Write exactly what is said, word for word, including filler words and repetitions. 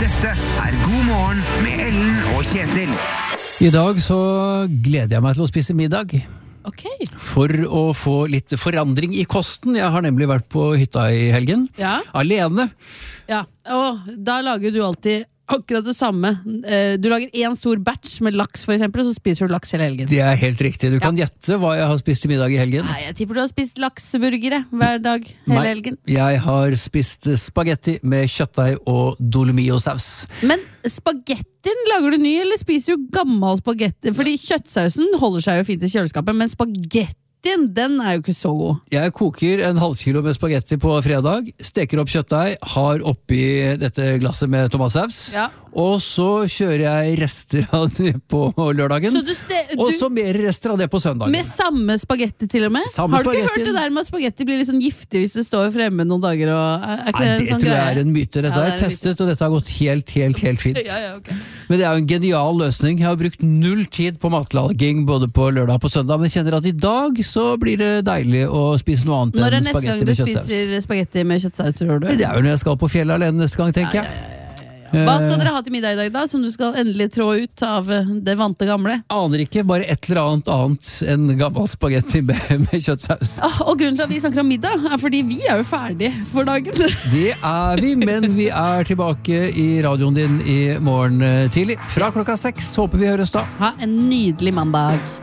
Dette er God morgen med Ellen og Kjetil. I dag så gleder jeg meg til å spise middag. Ok. For å få litt forandring i kosten. Jeg har nemlig vært på hytta i helgen. Ja. Alene. Ja, og da lager du alltid akkurat det samme. Eh, Du lager en stor batch med laks for eksempel, og så spiser du laks hele helgen. Det er helt riktig. Du kan gjette hva jeg har spist til middag i helgen. Nei, jeg tipper du har spist lakseburgere hver dag hele Nei, helgen. jeg har spist spagetti med kjøttdeig og dolomio-saus. Men spagettien lager du ny, eller spiser du gammel spagetti? Fordi kjøttsausen holder seg jo fint i kjøleskapet, men spagettien, den er jo ikke så god. Jeg koker en halvkilo med spagetti på fredag, steker opp kjøttdeig, har oppi dette glasset med tomatsaus, Ja. og så kjører jeg rester av det på lørdagen, Så du ste- du- og så mer rester av det på søndagen. Med samme spagetti til og med? Samme Har du ikke spagetti. hørt det der med at spagetti blir litt sånn giftig hvis det står fremme noen dager? Og, er ikke Nei, det det en sånn tror jeg greie? er en myte. Dette Ja, har det jeg er en testet, og dette har gått helt, helt, helt fint. Ja, ja, ok. Men det er jo en genial løsning. Jeg har brukt null tid på matlaging både på lørdag og på søndag, men kjenner at i dag så blir det deilig å spise noe annet Når er enn neste gang spagetti du med kjøttsaus. spiser spagetti med kjøttsaus, tror du? Det er jo når jeg skal på fjellet alene neste gang, tenker jeg. Hva skal dere ha til middag i dag da, som du skal endelig trå ut av eh, det vante gamle? Aner ikke, bare et eller annet annet enn gammel spagetti med, med kjøttsaus. Ah, og grunnen til at vi snakker om middag, er fordi vi er jo ferdig for dagen. Det er vi, men vi er tilbake i radioen din i morgen tidlig. Fra klokka seks, håper vi høres da. Ha en nydelig mandag.